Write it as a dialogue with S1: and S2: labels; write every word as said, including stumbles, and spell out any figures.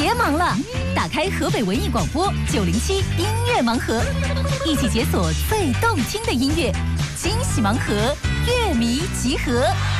S1: 别忙了，打开河北文艺广播九零七音乐盲盒，一起解锁最动听的音乐，惊喜盲盒，乐迷集合。